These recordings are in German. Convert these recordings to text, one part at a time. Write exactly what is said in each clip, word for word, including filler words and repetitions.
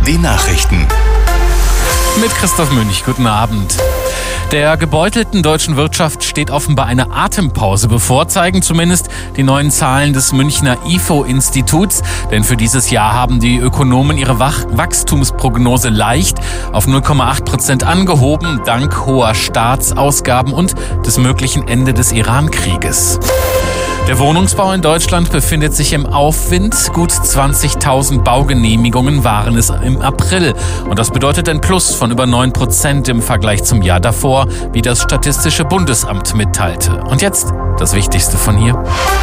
die Nachrichten. Mit Christoph Münch, guten Abend. Der gebeutelten deutschen Wirtschaft steht offenbar eine Atempause bevor, zeigen zumindest die neuen Zahlen des Münchner I F O-Instituts. Denn für dieses Jahr haben die Ökonomen ihre Wach- Wachstumsprognose leicht auf null Komma acht Prozent angehoben, dank hoher Staatsausgaben und des möglichen Ende des Iran-Krieges. Der Wohnungsbau in Deutschland befindet sich im Aufwind. Gut zwanzigtausend Baugenehmigungen waren es im April. Und das bedeutet ein Plus von über neun Prozent im Vergleich zum Jahr davor, wie das Statistische Bundesamt mitteilte. Und jetzt das Wichtigste von hier.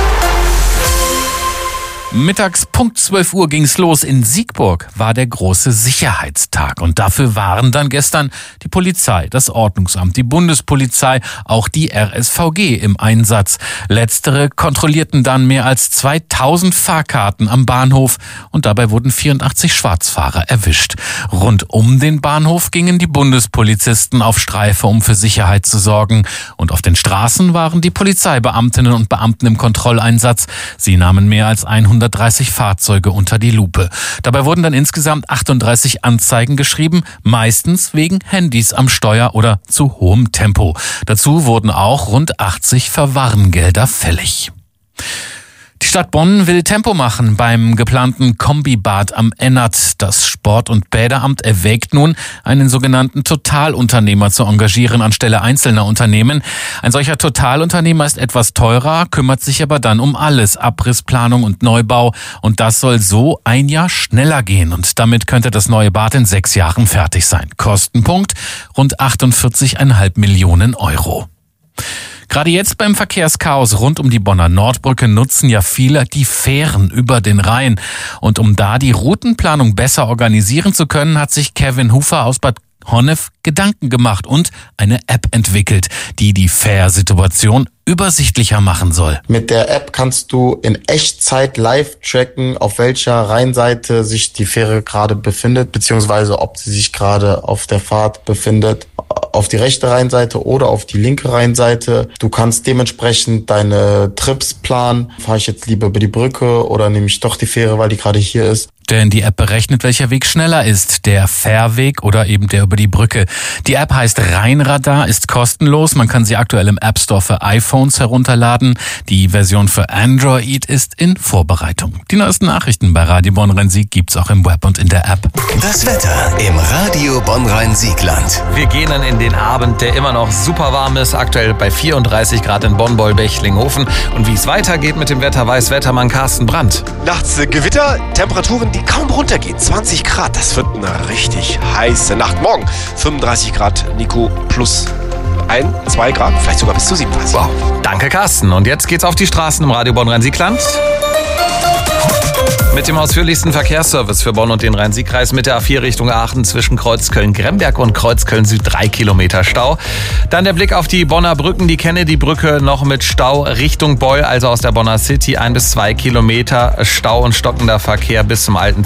Mittags Punkt zwölf Uhr ging's los. In Siegburg war der große Sicherheitstag. Und dafür waren dann gestern die Polizei, das Ordnungsamt, die Bundespolizei, auch die R S V G im Einsatz. Letztere kontrollierten dann mehr als zweitausend Fahrkarten am Bahnhof und dabei wurden vierundachtzig Schwarzfahrer erwischt. Rund um den Bahnhof gingen die Bundespolizisten auf Streife, um für Sicherheit zu sorgen. Und auf den Straßen waren die Polizeibeamtinnen und Beamten im Kontrolleinsatz. Sie nahmen mehr als hundertdreißig Fahrzeuge unter die Lupe. Dabei wurden dann insgesamt achtunddreißig Anzeigen geschrieben, meistens wegen Handys am Steuer oder zu hohem Tempo. Dazu wurden auch rund achtzig Verwarngelder fällig. Die Stadt Bonn will Tempo machen beim geplanten Kombibad am Ennert. Das Sport- und Bäderamt erwägt nun, einen sogenannten Totalunternehmer zu engagieren anstelle einzelner Unternehmen. Ein solcher Totalunternehmer ist etwas teurer, kümmert sich aber dann um alles, Abrissplanung und Neubau. Und das soll so ein Jahr schneller gehen. Und damit könnte das neue Bad in sechs Jahren fertig sein. Kostenpunkt rund achtundvierzig Komma fünf Millionen Euro. Gerade jetzt beim Verkehrschaos rund um die Bonner Nordbrücke nutzen ja viele die Fähren über den Rhein. Und um da die Routenplanung besser organisieren zu können, hat sich Kevin Hufer aus Bad Honnef Gedanken gemacht und eine App entwickelt, die die Fährsituation übersichtlicher machen soll. Mit der App kannst du in Echtzeit live tracken, auf welcher Rheinseite sich die Fähre gerade befindet, beziehungsweise ob sie sich gerade auf der Fahrt befindet, auf die rechte Rheinseite oder auf die linke Rheinseite. Du kannst dementsprechend deine Trips planen. Fahre ich jetzt lieber über die Brücke oder nehme ich doch die Fähre, weil die gerade hier ist? Denn die App berechnet, welcher Weg schneller ist, der Fährweg oder eben der über die Brücke. Die App heißt Rheinradar, ist kostenlos. Man kann sie aktuell im App Store für iPhones herunterladen. Die Version für Android ist in Vorbereitung. Die neuesten Nachrichten bei Radio Bonn-Rhein-Sieg gibt's auch im Web und in der App. Das Wetter im Radio Bonn-Rhein-Siegland. Wir gehen dann in den Abend, der immer noch super warm ist. Aktuell bei vierunddreißig Grad in Bonn-Beulbech-Linghofen. Und wie es weitergeht mit dem Wetter, weiß Wettermann Carsten Brandt. Nachts äh, Gewitter, Temperaturen, die kaum runtergehen. zwanzig Grad, das wird eine richtig heiße Nacht. Morgen fünfunddreißig Grad, Nico, plus ein, zwei Grad, vielleicht sogar bis zu siebenunddreißig. Wow. Danke, Carsten. Und jetzt geht's auf die Straßen im Radio Bonn-Rhein-Siegland. Mit dem ausführlichsten Verkehrsservice für Bonn und den Rhein-Sieg-Kreis mit der A vier Richtung Aachen zwischen Kreuzköln-Gremberg und Kreuzköln-Süd drei Kilometer Stau. Dann der Blick auf die Bonner Brücken, die Kennedy-Brücke noch mit Stau Richtung Beul, also aus der Bonner City ein bis zwei Kilometer Stau und stockender Verkehr bis zum alten